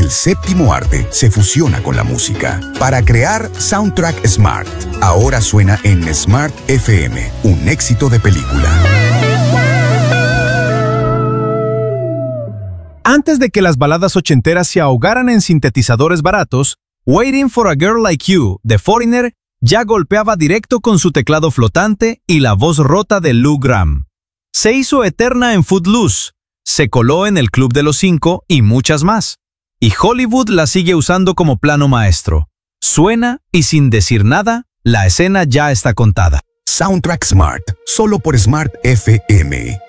El séptimo arte se fusiona con la música para crear Soundtrack Smart. Ahora suena en Smart FM, un éxito de película. Antes de que las baladas ochenteras se ahogaran en sintetizadores baratos, Waiting for a Girl Like You, de Foreigner, ya golpeaba directo con su teclado flotante y la voz rota de Lou Gramm. Se hizo eterna en Footloose, se coló en El Club de los Cinco y muchas más. Y Hollywood la sigue usando como plano maestro. Suena y sin decir nada, la escena ya está contada. Soundtrack Smart, solo por Smart FM.